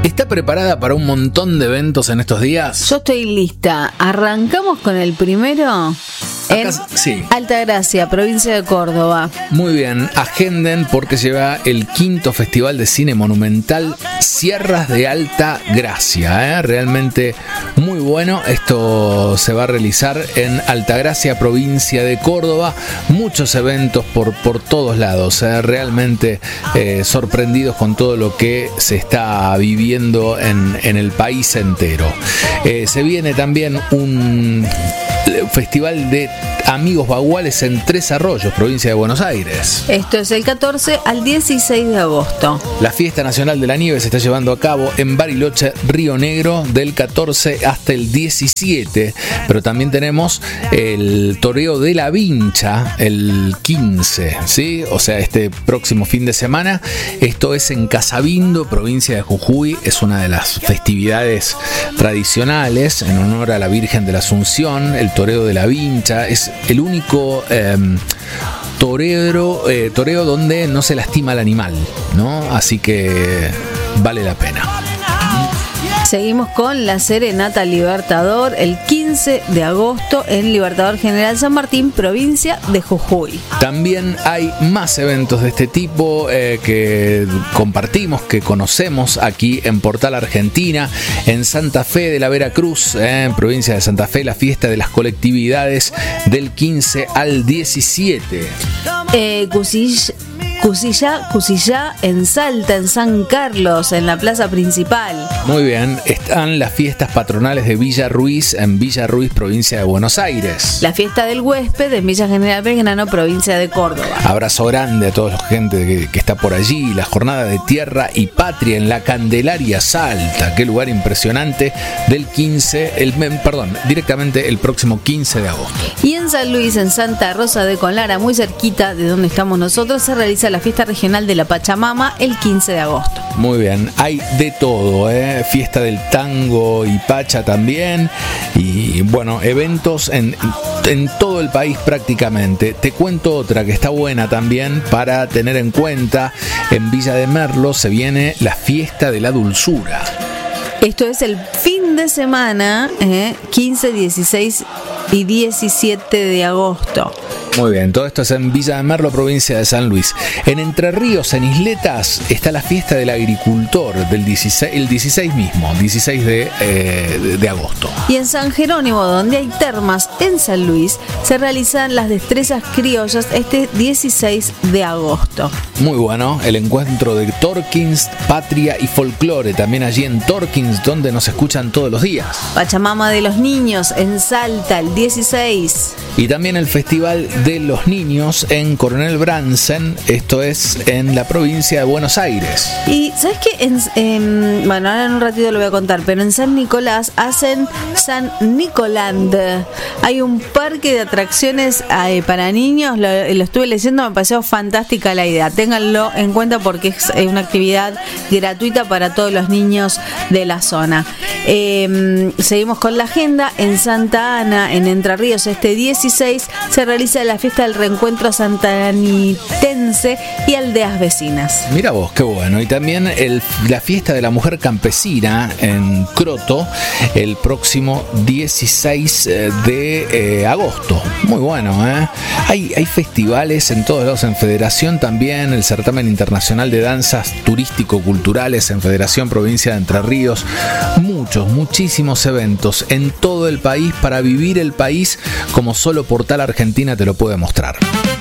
¿Está preparada para un montón de eventos en estos días? Yo estoy lista. ¿Arrancamos con el primero? Sí. Altagracia, provincia de Córdoba. Muy bien, agenden porque lleva el 5º Festival de Cine Monumental Sierras de Alta Gracia. Realmente muy bueno. Esto se va a realizar en Altagracia, provincia de Córdoba. Muchos eventos por todos lados. Realmente sorprendidos con todo lo que se está viviendo en el país entero. Se viene también un festival de Amigos Baguales en Tres Arroyos, provincia de Buenos Aires. Esto es el 14 al 16 de agosto. La Fiesta Nacional de la Nieve se está llevando a cabo en Bariloche, Río Negro, del 14 hasta el 17. Pero también tenemos el Toreo de la Vincha el 15, ¿sí? O sea, este próximo fin de semana. Esto es en Casabindo, provincia de Jujuy. Es una de las festividades tradicionales en honor a la Virgen de la Asunción. El Toreo de la Vincha es el único toreo donde no se lastima al animal, ¿no? Así que vale la pena. Seguimos con la Serenata Libertador el 15 de agosto en Libertador General San Martín, provincia de Jujuy. También hay más eventos de este tipo que compartimos, que conocemos aquí en Portal Argentina. En Santa Fe de la Veracruz, en provincia de Santa Fe, la fiesta de las colectividades del 15 al 17. Cusillá en Salta, en San Carlos, en la plaza principal. Muy bien, están las fiestas patronales de Villa Ruiz, en Villa Ruiz, provincia de Buenos Aires. La fiesta del huésped en Villa General Belgrano, provincia de Córdoba. Abrazo grande a toda la gente que está por allí. La jornada de Tierra y Patria en la Candelaria Salta, qué lugar impresionante, del 15, directamente el próximo 15 de agosto. Y en San Luis, en Santa Rosa de Conlara, muy cerquita de donde estamos nosotros, se realiza la fiesta regional de la Pachamama el 15 de agosto. Muy bien, hay de todo, fiesta del tango y pacha también, y bueno, eventos en todo el país prácticamente. Te cuento otra que está buena también para tener en cuenta. En Villa de Merlo se viene la fiesta de la dulzura. Esto es el fin de semana, 15, 16 y 17 de agosto. Muy bien, todo esto es en Villa de Merlo, provincia de San Luis. En Entre Ríos, en Isletas, está la fiesta del agricultor el 16 mismo, 16 de agosto. Y en San Jerónimo, donde hay termas en San Luis, se realizan las destrezas criollas este 16 de agosto. Muy bueno, el encuentro de Torkins, Patria y Folclore, también allí en Torkins, donde nos escuchan todos los días. Pachamama de los Niños en Salta el 16. Y también el Festival de los Niños en Coronel Bransen, esto es en la provincia de Buenos Aires. Y ¿sabes qué? Bueno, ahora en un ratito lo voy a contar, pero en San Nicolás hacen San Nicoland. Hay un parque de atracciones para niños, lo estuve leyendo, me pareció fantástica la idea. Ténganlo en cuenta porque es una actividad gratuita para todos los niños de la zona. Seguimos con la agenda. En Santa Ana, en Entre Ríos, este 16 se realiza la fiesta del reencuentro santanitense y aldeas vecinas. Mira vos, qué bueno. Y también la fiesta de la mujer campesina en Croto el próximo 16 de agosto. Muy bueno, Hay festivales en todos lados, en Federación también, el certamen internacional de danzas turístico-culturales en Federación Provincia de Entre Ríos. Muchísimos eventos en todo el país para vivir el país como solo Portal Argentina te lo puede mostrar.